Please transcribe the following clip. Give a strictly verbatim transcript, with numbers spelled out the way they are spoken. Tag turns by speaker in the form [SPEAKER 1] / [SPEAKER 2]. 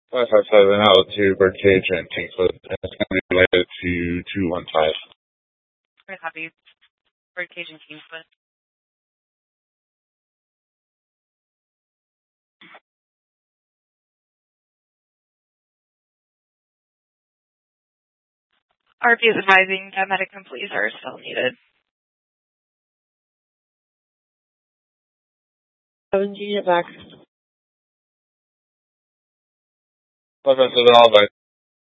[SPEAKER 1] five five seven out to Birdcage and Kingswood, and it's going to be related to two one five.
[SPEAKER 2] Very happy. Birdcage and Kingswood. R P is advising that medic employees are still needed.
[SPEAKER 3] seventeen, get back.
[SPEAKER 1] five five seven, all advice.